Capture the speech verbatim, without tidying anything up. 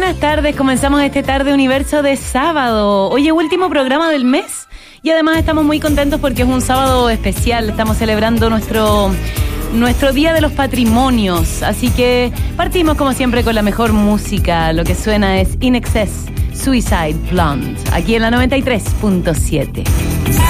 buenas tardes. Comenzamos este Tarde Universo de sábado. Oye, último programa del mes. Y además estamos muy contentos porque es un sábado especial. Estamos celebrando nuestro, nuestro Día de los Patrimonios. Así que partimos como siempre con la mejor música. Lo que suena es In Excess, Suicide Blonde. Aquí en la noventa y tres punto siete.